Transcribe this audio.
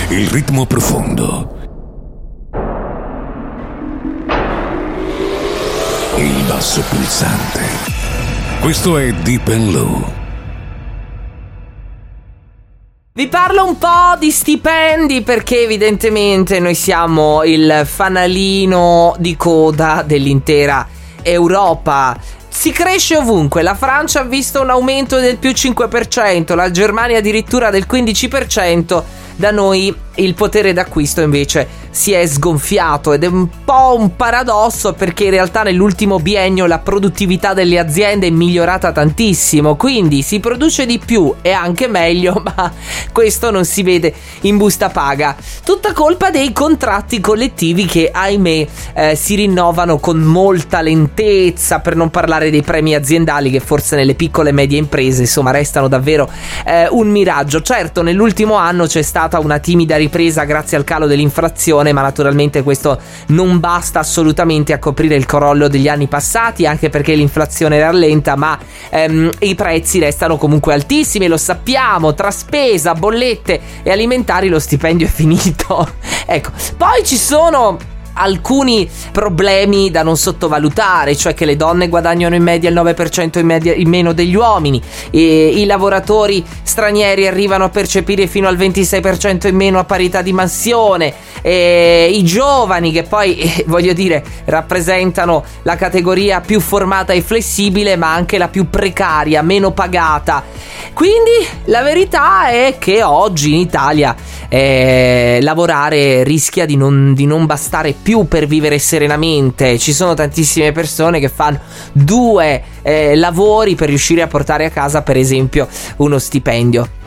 il ritmo profondo, il basso pulsante. Questo è Deep and Low. Vi parlo un po' di stipendi perché evidentemente noi siamo il fanalino di coda dell'intera Europa. Si cresce ovunque, la Francia ha visto un aumento del più 5%, la Germania addirittura del 15%, da noi il potere d'acquisto invece si è sgonfiato ed è un po' un paradosso perché in realtà nell'ultimo biennio la produttività delle aziende è migliorata tantissimo, quindi si produce di più e anche meglio, ma questo non si vede in busta paga. Tutta colpa dei contratti collettivi che ahimè si rinnovano con molta lentezza, per non parlare dei premi aziendali che forse nelle piccole e medie imprese insomma restano davvero un miraggio. Certo, nell'ultimo anno c'è stata una timida ripresa grazie al calo dell'inflazione, ma naturalmente questo non basta assolutamente a coprire il crollo degli anni passati, anche perché l'inflazione rallenta, ma i prezzi restano comunque altissimi, lo sappiamo, tra spesa, bollette e alimentari lo stipendio è finito. Ecco, poi ci sono alcuni problemi da non sottovalutare, cioè che le donne guadagnano in media il 9% in meno degli uomini, e i lavoratori stranieri arrivano a percepire fino al 26% in meno a parità di mansione, e i giovani che poi voglio dire rappresentano la categoria più formata e flessibile ma anche la più precaria, meno pagata. Quindi la verità è che oggi in Italia lavorare rischia di non bastare più per vivere serenamente. Ci sono tantissime persone che fanno due lavori per riuscire a portare a casa per esempio uno stipendio.